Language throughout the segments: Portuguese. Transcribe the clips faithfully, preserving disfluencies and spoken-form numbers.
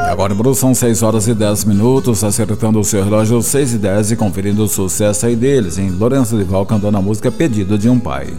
Agora, Bruno, são seis horas e dez minutos, acertando o seu relógio seis e dez e conferindo o sucesso aí deles, hein? Lourenço Lival cantando a música Pedido de um Pai.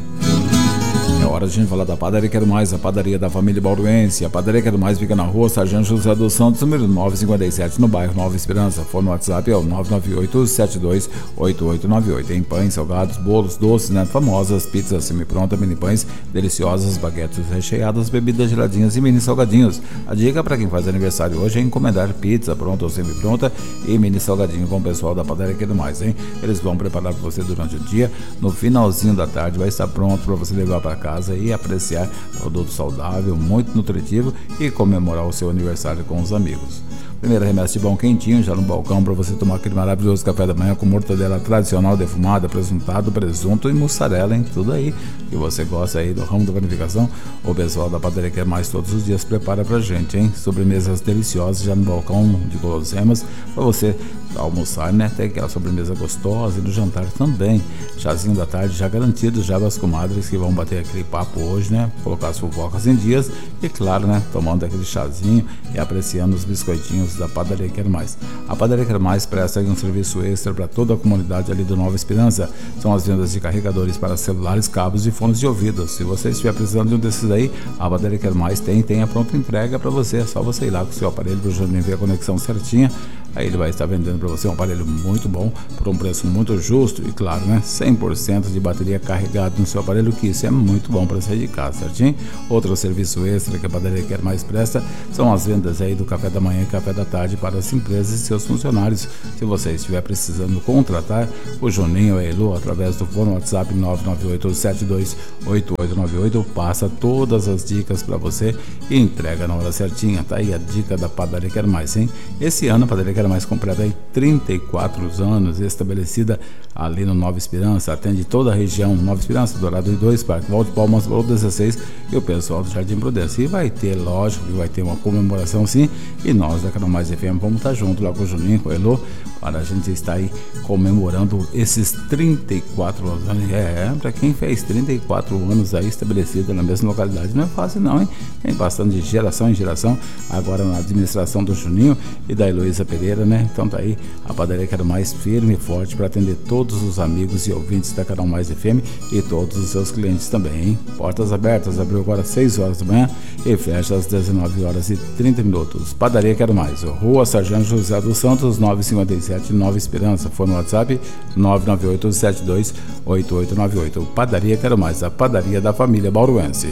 É hora de a gente falar da Padaria Quero Mais, a padaria da família bauruense. A Padaria Quero Mais fica na rua Sargento José dos Santos, número novecentos e cinquenta e sete, no bairro Nova Esperança. Fone no WhatsApp é o nove nove oito sete dois oito oito nove oito. Tem pães, salgados, bolos, doces, né? Famosas, pizzas semi-pronta, mini pães, deliciosas, baguetes recheadas, bebidas geladinhas e mini salgadinhos. A dica para quem faz aniversário hoje é encomendar pizza pronta ou semi-pronta e mini salgadinho com o pessoal da Padaria Quero Mais, hein? Eles vão preparar para você durante o dia. No finalzinho da tarde vai estar pronto para você levar para casa e apreciar produto saudável, muito nutritivo e comemorar o seu aniversário com os amigos. Primeira remessa de bom quentinho já no balcão para você tomar aquele maravilhoso café da manhã com mortadela tradicional defumada, presuntado, presunto e mussarela, hein? Tudo aí que você gosta aí do ramo da panificação. O pessoal da Padaria Quero Mais todos os dias prepara pra gente, hein? Sobremesas deliciosas já no balcão de Guloseimas para você almoçar, né? Tem aquela sobremesa gostosa e no jantar também. Chazinho da tarde já garantido, já das comadres que vão bater aquele papo hoje, né? Colocar as fofocas em dias e, claro, né? Tomando aquele chazinho e apreciando os biscoitinhos da Padaria Quero Mais. A Padaria Quero Mais presta um serviço extra para toda a comunidade ali do Nova Esperança. São as vendas de carregadores para celulares, cabos e fones de ouvido. Se você estiver precisando de um desses aí, a Padaria Quero Mais tem, tem a pronta entrega para você. É só você ir lá com o seu aparelho para o Juninho ver a conexão certinha. Aí ele vai estar vendendo para você um aparelho muito bom, por um preço muito justo e, claro, né, cem por cento de bateria carregada no seu aparelho, que isso é muito bom para sair de casa, certinho? Outro serviço extra que a Padaria Quero Mais presta são as vendas aí do café da manhã e café da tarde para as empresas e seus funcionários. Se você estiver precisando contratar o Juninho ou a Elo através do fone WhatsApp nove nove oito sete dois oito oito nove oito, passa todas as dicas para você e entrega na hora certinha. Tá aí a dica da Padaria Quero Mais, hein? Esse ano a Padaria Quero Mais completa aí trinta e quatro anos, estabelecida ali no Nova Esperança, atende toda a região, Nova Esperança, Dourado e dois, Parque Valde Palmas, Valor dezesseis e o pessoal do Jardim Prudência. E vai ter, lógico, que vai ter uma comemoração sim, e nós da Canal Mais F M vamos estar junto lá com o Juninho, com o Elo, para a gente estar aí comemorando esses trinta e quatro anos. É, para quem fez trinta e quatro anos aí estabelecida na mesma localidade, não é fácil não, hein? Tem bastante de geração em geração, agora na administração do Juninho e da Heloísa Pereira, né? Então tá aí a Padaria Quero Mais firme e forte para atender todos os amigos e ouvintes da Canal Mais F M e todos os seus clientes também, hein? Portas abertas, abriu agora às seis horas da manhã e fecha às dezenove horas e trinta minutos. Padaria Quero Mais, Rua Sargento José dos Santos, novecentos e cinquenta e sete, Nova Esperança. Foi no WhatsApp nove nove oito sete dois oito oito nove oito. Padaria Quero Mais, a padaria da família bauruense.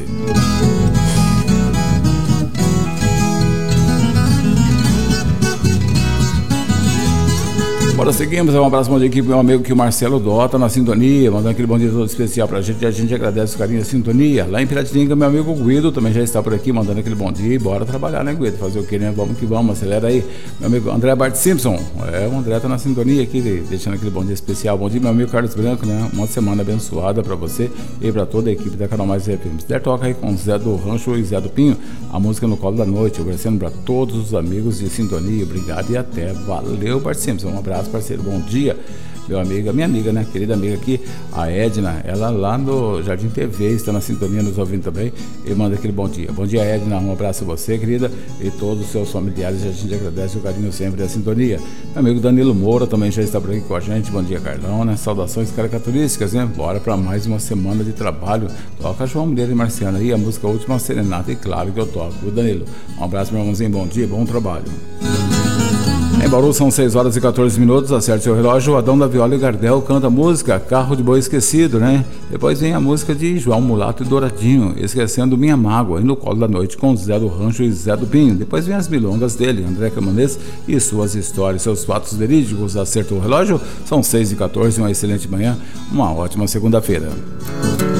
Bora, seguimos, um abraço bom dia aqui pro meu amigo que o Marcelo Dota na sintonia, mandando aquele bom dia todo especial pra gente, e a gente agradece o carinho da sintonia. Lá em Piratininga, meu amigo Guido também já está por aqui, mandando aquele bom dia, e bora trabalhar, né, Guido? Fazer o que, né? Vamos que vamos, acelera aí. Meu amigo André Bart Simpson, é, o André tá na sintonia aqui, deixando aquele bom dia especial. Bom dia, meu amigo Carlos Branco, né? Uma semana abençoada pra você e pra toda a equipe da Canal Mais F M. Se der, toca aí com Zé do Rancho e Zé do Pinho, a música No Colo da Noite, oferecendo pra todos os amigos de sintonia. Obrigado e até. Valeu, Bart Simpson. Um abraço, parceiro. Bom dia, meu amigo, minha amiga, né? Querida amiga aqui, a Edna, ela lá no Jardim T V, está na sintonia, nos ouvindo também, e manda aquele bom dia. Bom dia, Edna, um abraço a você, querida, e todos os seus familiares, a gente agradece o carinho sempre da sintonia. Meu amigo Danilo Moura também já está por aqui com a gente, bom dia, Carlão, né? Saudações caricaturísticas, né? Bora para mais uma semana de trabalho. Toca João Mulher e Marciano aí, a música Última Serenata, e claro que eu toco, o Danilo. Um abraço, meu irmãozinho, bom dia, bom trabalho. Em Bauru são seis horas e quatorze minutos, acerte seu relógio, o Adão da Viola e Gardel canta a música Carro de Boi Esquecido, né? Depois vem a música de João Mulato e Douradinho, Esquecendo Minha Mágoa, e No Colo da Noite com Zé do Rancho e Zé do Pinho. Depois vem as milongas dele, André Camanês e suas histórias, seus fatos verídicos. Acertou o relógio, são seis e quatorze, uma excelente manhã, uma ótima segunda-feira.